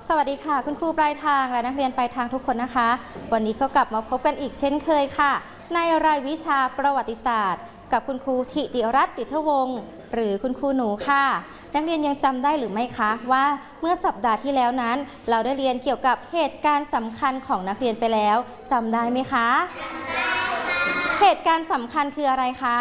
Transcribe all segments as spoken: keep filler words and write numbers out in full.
สวัสดีค่ะคุณครูปลายทางและนักเรียนปลายทางทุกคนนะคะวันนี้ก็กลับมาพบกันอีกเช่นเคยค่ะในรายวิชาประวัติศาสตร์กับคุณครูธิติรัตน์ ดิษฐวงศ์หรือคุณครูหนูค่ะนักเรียนยังจำได้หรือไม่คะว่าเมื่อสัปดาห์ที่แล้วนั้นเราได้เรียนเกี่ยวกับเหตุการณ์สำคัญของนักเรียนไปแล้วจำได้ไหมคะเหตุการณ์สำคัญคืออะไรคะ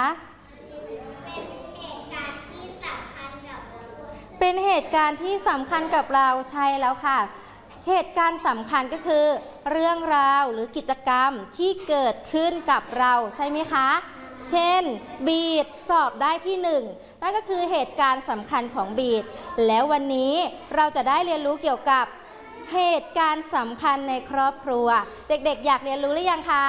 เป็นเหตุการณ์ที่สำคัญกับเราใช่แล้วค่ะเหตุการณ์สำคัญก็คือเรื่องราวหรือกิจกรรมที่เกิดขึ้นกับเราใช่ไหมคะเช่นบีดสอบได้ที่หนึ่งนั่นก็คือเหตุการณ์สำคัญของบีดแล้ววันนี้เราจะได้เรียนรู้เกี่ยวกับเหตุการณ์สำคัญในครอบครัวเด็กๆอยากเรียนรู้หรือยังคะ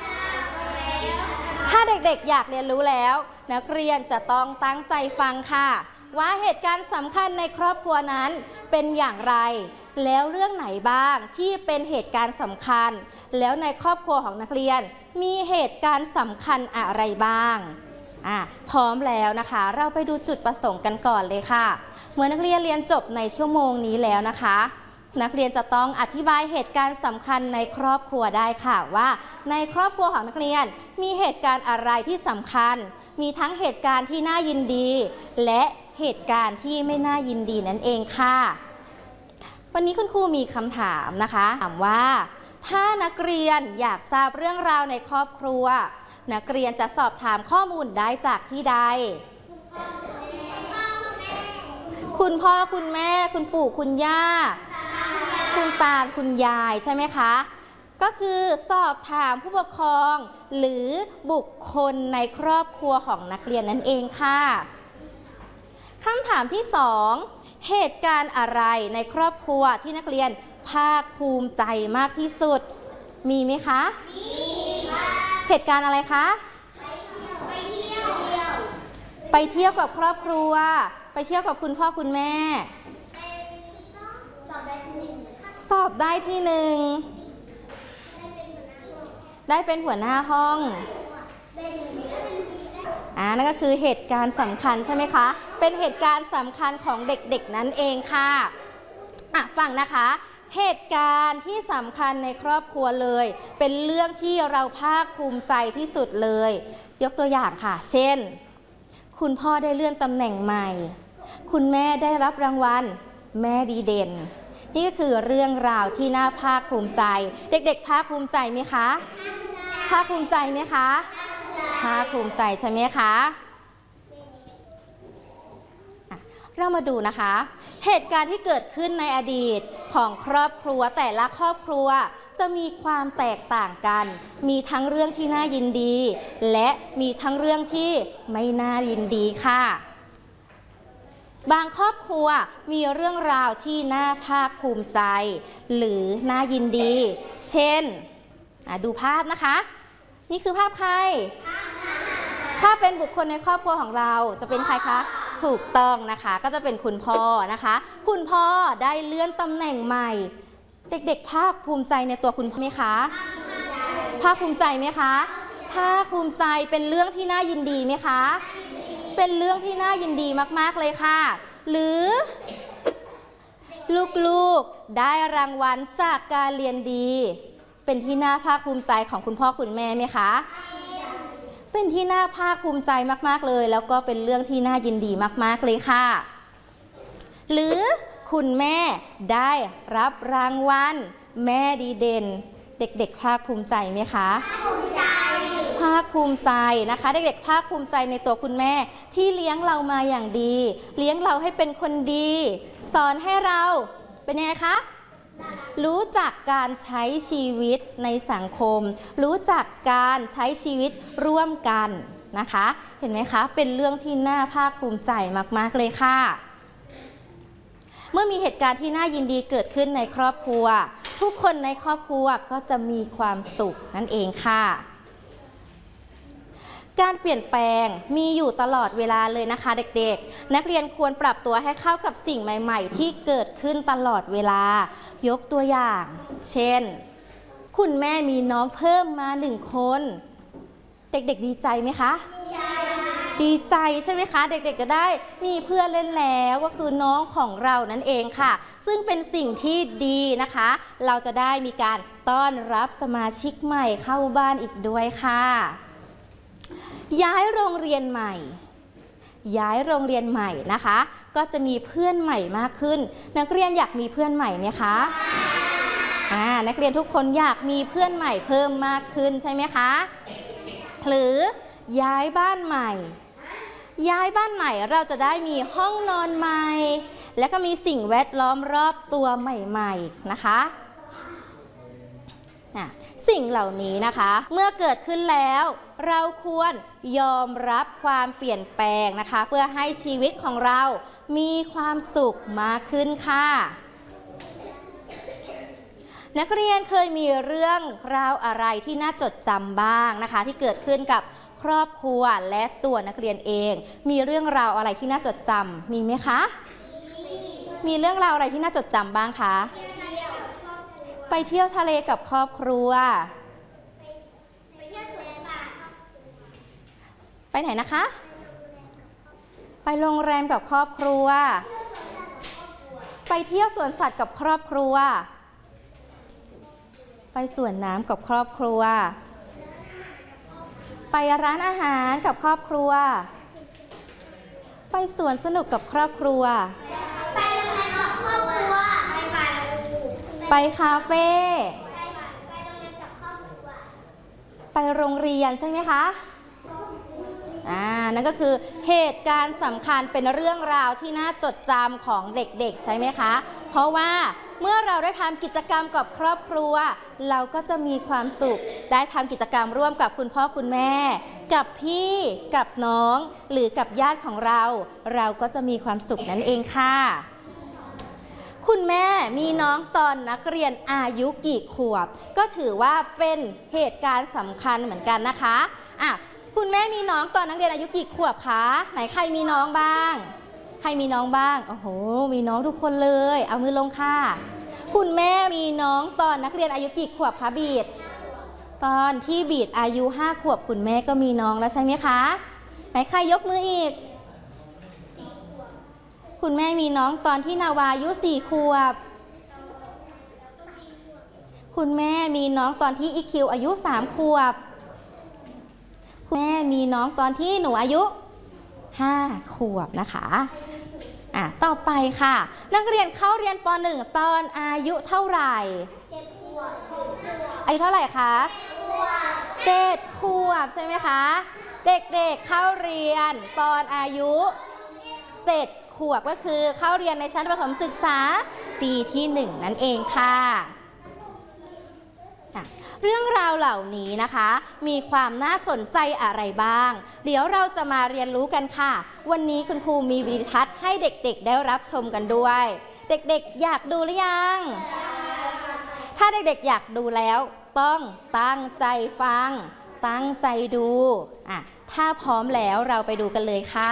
ถ้าเด็กๆอยากเรียนรู้แล้วนักเรียนจะต้องตั้งใจฟังค่ะว่าเหตุการณ์สำคัญในครอบครัวนั้นเป็นอย่างไรแล้วเรื่องไหนบ้างที่เป็นเหตุการณ์สำคัญแล้วในครอบครัวของนักเรียนมีเหตุการณ์สำคัญอะไรบ้างอ่ะพร้อมแล้วนะคะเราไปดูจุดประสงค์กันก่อนเลยค่ะเมื่อนักเรียนเรียนจบในชั่วโมงนี้แล้วนะคะนักเรียนจะต้องอธิบายเหตุการณ์สำคัญในครอบครัวได้ค่ะว่าในครอบครัวของนักเรียนมีเหตุการณ์อะไรที่สำคัญมีทั้งเหตุการณ์ที่น่ายินดีและเหตุการณ์ที่ไม่น่ายินดีนั่นเองค่ะวันนี้คุณครูมีคำถามนะคะถามว่าถ้านักเรียนอยากทราบเรื่องราวในครอบครัวนักเรียนจะสอบถามข้อมูลได้จากที่ใดคุณพ่อคุณแม่คุณปู่คุณย่าคุณตาคุณยายใช่ไหมคะก็คือสอบถามผู้ปกครองหรือบุคคลในครอบครัวของนักเรียนนั่นเองค่ะคำถามที่สองเหตุการณ์อะไรในครอบครัวที่นักเรียนภาคภูมิใจมากที่สุดมีไหมคะมีค่ะเหตุการณ์อะไรคะไปเที่ยวไปเที่ยวกับครอบครัวไปเที่ยวกับคุณพ่อคุณแม่สอบได้ที่หนึ่งสอบได้ที่หนึ่งได้เป็นหัวหน้าห้องอ่านั่นก็คือเหตุการณ์สำคัญใช่ไหมคะเป็นเหตุการณ์สำคัญของเด็กๆนั่นเองค่ะอ่ะฟังนะคะเหตุการณ์ที่สำคัญในครอบครัวเลยเป็นเรื่องที่เราภาคภูมิใจที่สุดเลยยกตัวอย่างค่ะเช่นคุณพ่อได้เลื่อนตำแหน่งใหม่คุณแม่ได้รับรางวัลแม่ดีเด่นนี่ก็คือเรื่องราวที่น่าภาคภูมิใจเด็กๆภาคภูมิใจไหมคะภาคภูมิใจไหมคะภาคภูมิใจใช่ไหมคะเรามาดูนะคะเหตุการณ์ที่เกิดขึ้นในอดีตของครอบครัวแต่ละครอบครัวจะมีความแตกต่างกันมีทั้งเรื่องที่น่ายินดีและมีทั้งเรื่องที่ไม่น่ายินดีค่ะบางครอบครัวมีเรื่องราวที่น่าภาคภูมิใจหรือน่ายินดีเช่นดูภาพนะคะนี่คือภาพใครถ้าเป็นบุคคลในครอบครัวของเราจะเป็นใครคะถูกต้องนะคะก็จะเป็นคุณพ่อนะคะคุณพ่อได้เลื่อนตำแหน่งใหม่เด็กๆภาคภูมิใจในตัวคุณพ่อไหมคะภาคภูมิใจไหมคะภาคภูมิใจเป็นเรื่องที่น่ายินดีไหมคะเป็นเรื่องที่น่ายินดีมากๆเลยค่ะหรือลูกๆได้รางวัลจากการเรียนดีเป็นที่น่าภาคภูมิใจของคุณพ่อคุณแม่ไหมคะเป็นที่น่าภาคภูมิใจมากๆเลยแล้วก็เป็นเรื่องที่น่ายินดีมากๆเลยค่ะหรือคุณแม่ได้รับรางวัลแม่ดีเด่นเด็กๆภาคภูมิใจไหมคะภาคภูมิใจภาคภูมิใจนะคะเด็กๆภาคภูมิใจในตัวคุณแม่ที่เลี้ยงเรามาอย่างดีเลี้ยงเราให้เป็นคนดีสอนให้เราเป็นยังไงคะรู้จักการใช้ชีวิตในสังคมรู้จักการใช้ชีวิตร่วมกันนะคะเห็นไหมคะเป็นเรื่องที่น่าภาคภูมิใจมากๆเลยค่ะเมื่อมีเหตุการณ์ที่น่ายินดีเกิดขึ้นในครอบครัวทุกคนในครอบครัวก็จะมีความสุขนั่นเองค่ะการเปลี่ยนแปลงมีอยู่ตลอดเวลาเลยนะคะเด็กๆนักเรียนควรปรับตัวให้เข้ากับสิ่งใหม่ๆที่เกิดขึ้นตลอดเวลายกตัวอย่างเช่นคุณแม่มีน้องเพิ่มมาหนึ่งคนเด็กๆดีใจไหมคะดีใจดีใจใช่ไหมคะเด็กๆจะได้มีเพื่อนเล่นแล้วก็คือน้องของเรานั่นเองค่ะซึ่งเป็นสิ่งที่ดีนะคะเราจะได้มีการต้อนรับสมาชิกใหม่เข้าบ้านอีกด้วยค่ะย้ายโรงเรียนใหม่ย้ายโรงเรียนใหม่นะคะก็จะมีเพื่อนใหม่มากขึ้นนักเรียนอยากมีเพื่อนใหม่ไหมคะอ่านักเรียนทุกคนอยากมีเพื่อนใหม่เพิ่มมากขึ้นใช่ไหมคะหรือย้ายบ้านใหม่ย้ายบ้านใหม่เราจะได้มีห้องนอนใหม่และก็มีสิ่งแวดล้อมรอบตัวใหม่ๆนะคะสิ่งเหล่านี้นะคะเมื่อเกิดขึ้นแล้วเราควรยอมรับความเปลี่ยนแปลงนะคะเพื่อให้ชีวิตของเรามีความสุขมากขึ้นค่ะนักเรียนเคยมีเรื่องราวอะไรที่น่าจดจำบ้างนะคะที่เกิดขึ้นกับครอบครัวและตัวนักเรียนเองมีเรื่องราวอะไรที่น่าจดจำมีไหมคะมีเรื่องราวอะไรที่น่าจดจำบ้างคะไปเที่ยวทะเลกับครอบครัวไปไหนนะคะไปโรงแรมกับครอบครัวไปเที่ยวสวนสัตว์กับครอบครัวไปสวนน้ำกับครอบครัวไปร้านอาหารกับครอบครัวไปสวนสนุกกับครอบครัวไปโรงแรมกับครอบครัวไปคาเฟ่ไปโรงเรียนใช่ไหมคะอ่านั่นก็คือเหตุการณ์สำคัญเป็นเรื่องราวที่น่าจดจำของเด็กๆใช่ไหมคะเพราะว่าเมื่อเราได้ทำกิจกรรมกับครอบครัวเราก็จะมีความสุขได้ทำกิจกรรมร่วมกับคุณพ่อคุณแม่กับพี่กับน้องหรือกับญาติของเราเราก็จะมีความสุขนั่นเองค่ะคุณแม่มีน้องตอนนักเรียนอายุกี่ขวบก็ถือว่าเป็นเหตุการณ์สำคัญเหมือนกันนะคะอ่ะคุณแม่มีน้องตอนนักเรียนอายุกี่ขวบคะไหนใครมีน้องบ้างใครมีน้องบ้างโอ้โหมีน้องทุกคนเลยเอามือลงค่ะคุณแม่มีน้องตอนนักเรียนอายุกี่ขวบคะบีดตอนที่บีดอายุห้าขวบคุณแม่ก็มีน้องแล้วใช่ไหมคะไหนใครยกมืออีกคุณแม่มีน้องตอนที่นาวาอายุสี่ขวบคุณแม่มีน้องตอนที่อีคิวอายุสามขวบคุณแม่มีน้องตอนที่หนูอายุห้าขวบนะคะอ่ะต่อไปค่ะนักเรียนเข้าเรียนป หนึ่ง ตอนอายุเท่าไหร่อายุเท่าไหร่คะเจ็ดขวบใช่ไหมคะเด็กๆเเข้าเรียนตอนอายุเจ็ดขวบก็คือเข้าเรียนในชั้นประถมศึกษาปีที่หนึ่งนั่นเองค่ะเรื่องราวเหล่านี้นะคะมีความน่าสนใจอะไรบ้างเดี๋ยวเราจะมาเรียนรู้กันค่ะวันนี้คุณครูมีวิดีทัศน์ให้เด็กๆได้รับชมกันด้วยเด็กๆอยากดูหรือยังถ้าเด็กๆอยากดูแล้วต้องตั้งใจฟังตั้งใจดูอ่ะถ้าพร้อมแล้วเราไปดูกันเลยค่ะ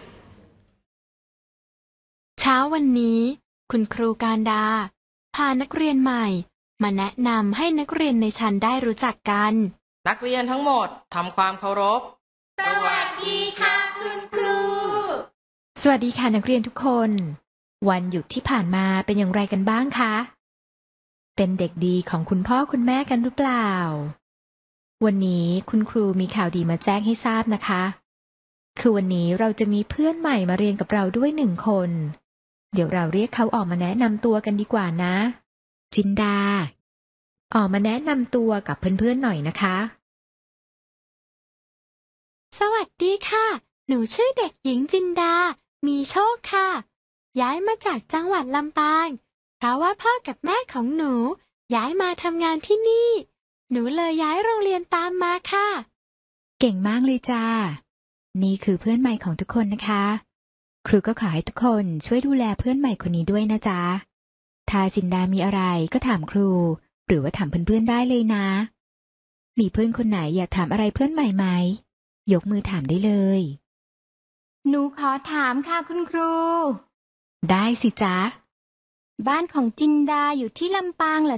เช้าวันนี้คุณครูการดาพานักเรียนใหม่มาแนะนำให้นักเรียนในชั้นได้รู้จักกันนักเรียนทั้งหมดทำความเคารพสวัสดีค่ะคุณครูสวัสดีค่ะนักเรียนทุกคนวันหยุดที่ผ่านมาเป็นอย่างไรกันบ้างคะเป็นเด็กดีของคุณพ่อคุณแม่กันหรือเปล่าวันนี้คุณครูมีข่าวดีมาแจ้งให้ทราบนะคะคือวันนี้เราจะมีเพื่อนใหม่มาเรียนกับเราด้วยหนึ่งคนเดี๋ยวเราเรียกเขาออกมาแนะนำตัวกันดีกว่านะจินดาออกมาแนะนำตัวกับเพื่อนๆหน่อยนะคะสวัสดีค่ะหนูชื่อเด็กหญิงจินดามีโชคค่ะย้ายมาจากจังหวัดลำปางเพราะว่าพ่อกับแม่ของหนูย้ายมาทำงานที่นี่หนูเลยย้ายโรงเรียนตามมาค่ะเก่งมากเลยจ้านี่คือเพื่อนใหม่ของทุกคนนะคะครูก็ขอให้ทุกคนช่วยดูแลเพื่อนใหม่คนนี้ด้วยนะจ๊ะถ้าจินดามีอะไรก็ถามครูหรือว่าถามเพื่อนๆได้เลยนะมีเพื่อนคนไหนอยากถามอะไรเพื่อนใหม่ไหมยกมือถามได้เลยหนูขอถามค่ะคุณครูได้สิจ๊ะบ้านของจินดาอยู่ที่ลำปางเหรอ